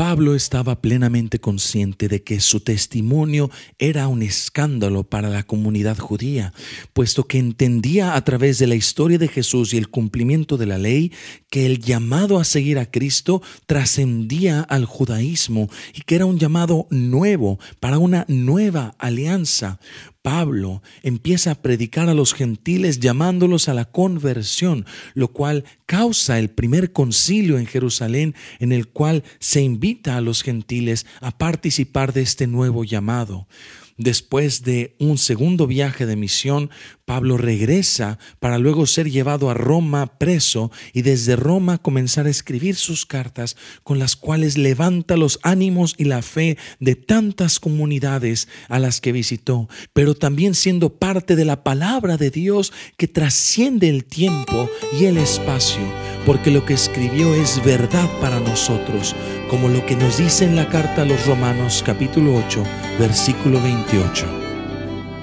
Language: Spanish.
Pablo estaba plenamente consciente de que su testimonio era un escándalo para la comunidad judía, puesto que entendía a través de la historia de Jesús y el cumplimiento de la ley que el llamado a seguir a Cristo trascendía al judaísmo y que era un llamado nuevo para una nueva alianza. Pablo empieza a predicar a los gentiles llamándolos a la conversión, lo cual causa el primer concilio en Jerusalén en el cual se invita a los gentiles a participar de este nuevo llamado. Después de un segundo viaje de misión, Pablo regresa para luego ser llevado a Roma preso y desde Roma comenzar a escribir sus cartas con las cuales levanta los ánimos y la fe de tantas comunidades a las que visitó, pero también siendo parte de la palabra de Dios que trasciende el tiempo y el espacio, porque lo que escribió es verdad para nosotros, como lo que nos dice en la carta a los Romanos capítulo 8, versículo 28.